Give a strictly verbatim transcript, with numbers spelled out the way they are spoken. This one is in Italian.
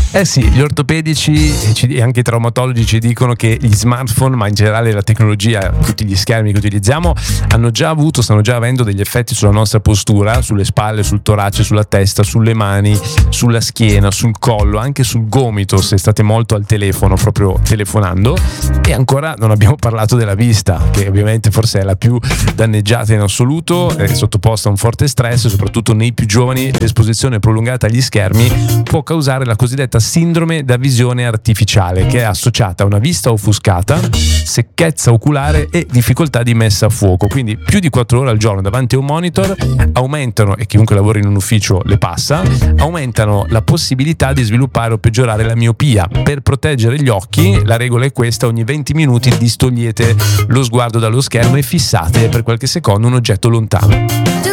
Eh sì, gli ortopedici e anche i traumatologi ci dicono che gli smartphone, ma in generale la tecnologia, tutti gli schermi che utilizziamo, hanno già avuto, stanno già avendo degli effetti sulla nostra postura, sulle spalle, sul torace, sulla testa, sulle mani, sulla schiena, sul collo, anche sul gomito se state molto al telefono, proprio telefonando. E ancora non abbiamo parlato della vista, che ovviamente forse è la più danneggiata in assoluto, è sottoposta a un forte stress, soprattutto nei più giovani. L'esposizione prolungata agli schermi può causare la cosiddetta sindrome da visione artificiale, che è associata a una vista offuscata, secchezza oculare e difficoltà di messa a fuoco. Quindi più di quattro ore al giorno davanti a un monitor aumentano, e chiunque lavora in un ufficio le passa, aumentano la possibilità di sviluppare o peggiorare la miopia. Per proteggere gli occhi la regola è questa: ogni venti minuti distogliete lo sguardo dallo schermo e fissate per qualche secondo un oggetto lontano.